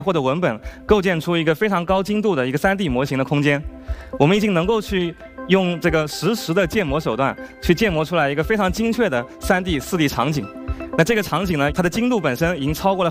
或者文本构建出一个非常高精度的一个3D 模型的空间。我们已经能够去用这个实时的建模手段去建模出来一个非常精确的3D、4D 场景。那这个场景呢，它的精度本身已经超过了